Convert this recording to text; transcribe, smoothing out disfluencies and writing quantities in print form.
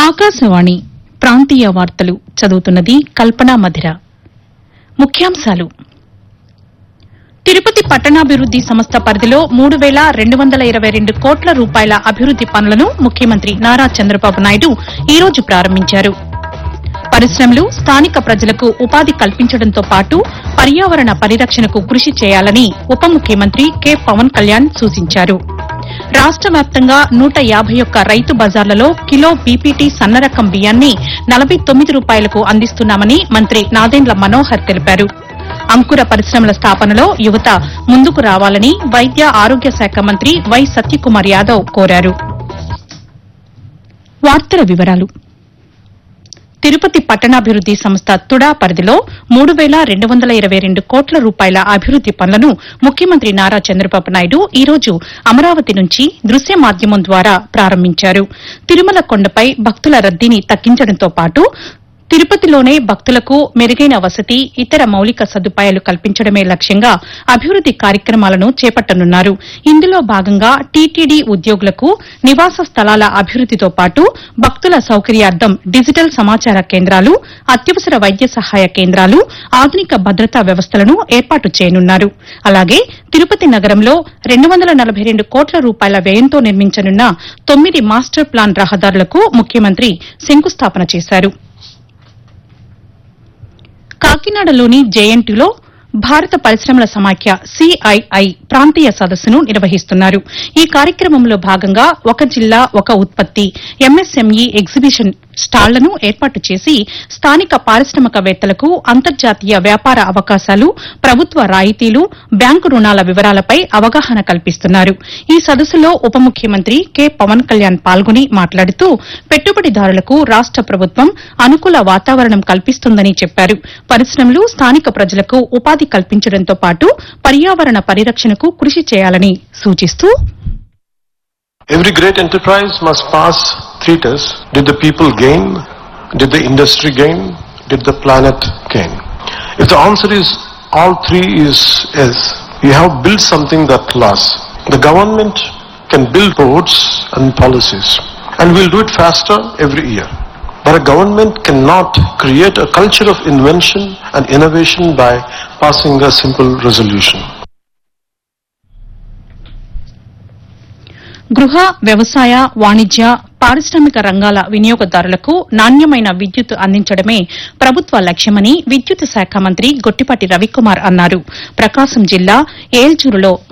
ఆకాశవాణి ప్రాంతీయ వార్తలు చదువుతున్నది కల్పనా మధిర. ముఖ్యాంశాలు. తిరుపతి పట్టణాభివృద్ది సంస్థ పరిధిలో 3,222 కోట్ల రూపాయల అభివృద్ది పనులను ముఖ్యమంత్రి నారా చంద్రబాబు నాయుడు ఈ రోజు ప్రారంభించారు. పరిశ్రమలు స్థానిక ప్రజలకు ఉపాధి కల్పించడంతో పాటు పర్యావరణ పరిరక్షణకు కృషి చేయాలని ఉప ముఖ్యమంత్రి కె పవన్ కళ్యాణ్ సూచించారు. రాష్ట వ్యాప్తంగా 151 రైతు బజార్లలో కిలో బీపీటీ సన్నరకం బియ్యాన్ని 49 రూపాయలకు అందిస్తున్నామని మంత్రి నాదెండ్ల మనోహర్ తెలిపారు. అంకుర పరిశ్రమల స్థాపనలో యువత ముందుకు రావాలని వైద్య ఆరోగ్య శాఖ మంత్రి వై సత్యకుమార్ యాదవ్ కోరారు. వార్తల వివరాలు. తిరుపతి పట్టణాభివృద్ది సంస్థ తుడా పరిధిలో 3,222 కోట్ల రూపాయల అభివృద్ది పనులను ముఖ్యమంత్రి నారా చంద్రబాబు నాయుడు ఈ రోజు అమరావతి నుంచి దృశ్య మాధ్యమం ద్వారా ప్రారంభించారు. తిరుమల కొండపై భక్తుల రద్దీని తగ్గించడంతో పాటు తిరుపతిలోనే భక్తులకు మెరుగైన వసతి, ఇతర మౌలిక సదుపాయాలు కల్పించడమే లక్ష్యంగా అభివృద్ది కార్యక్రమాలను చేపట్టనున్నారు. ఇందులో భాగంగా టీటీడీ ఉద్యోగులకు నివాస స్థలాల అభివృద్దితో పాటు భక్తుల సౌకర్యార్థం డిజిటల్ సమాచార కేంద్రాలు, అత్యవసర వైద్య సహాయ కేంద్రాలు, ఆధునిక భద్రతా వ్యవస్థలను ఏర్పాటు చేయనున్నారు. అలాగే తిరుపతి నగరంలో 242 కోట్ల రూపాయల వ్యయంతో నిర్మించనున్న 9 మాస్టర్ ప్లాన్ రహదారులకు ముఖ్యమంత్రి శంకుస్థాపన చేశారు. కాకినాడలోని జేఎన్టీలో భారత పరిశ్రమల సమాఖ్య సిఐఐ ప్రాంతీయ సదస్సును నిర్వహిస్తున్నారు. ఈ కార్యక్రమంలో భాగంగా ఒక జిల్లా ఒక ఉత్పత్తి ఎంఎస్ఎంఈ ఎగ్జిబిషన్ స్టాళ్లను ఏర్పాటు చేసి స్థానిక పారిశ్రామికవేత్తలకు అంతర్జాతీయ వ్యాపార అవకాశాలు, ప్రభుత్వ రాయితీలు, బ్యాంకు రుణాల వివరాలపై అవగాహన కల్పిస్తున్నారు. ఈ సదస్సులో ఉప ముఖ్యమంత్రి కె పవన్ కళ్యాణ్ పాల్గొని మాట్లాడుతూ పెట్టుబడిదారులకు రాష్ట ప్రభుత్వం అనుకూల వాతావరణం కల్పిస్తుందని చెప్పారు. పరిశ్రమలు స్థానిక ప్రజలకు ఉపాధి కల్పించడంతో పాటు పర్యావరణ పరిరక్షణకు కృషి చేయాలని సూచిస్తూ Every great enterprise must pass three tests. Did the people gain? Did the industry gain? Did the planet gain? If the answer is all three is yes, you have built something that lasts. The government can build roads and policies, and we'll do it faster every year. But a government cannot create a culture of invention and innovation by passing a simple resolution. గృహ, వ్యవసాయ, వాణిజ్య, పారిశ్రామిక రంగాల వినియోగదారులకు నాణ్యమైన విద్యుత్ అందించడమే ప్రభుత్వ లక్ష్యమని విద్యుత్ శాఖ మంత్రి గొట్టిపాటి రవికుమార్ అన్నారు. ప్రకాశం జిల్లా ఏల్చూరులో